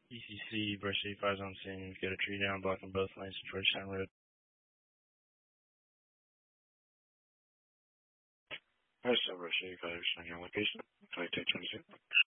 ECC, brush 85's on scene. We've got a tree down blocking both lanes of Georgetown Road. Alright, so brush 85 is on your location. Flight 222.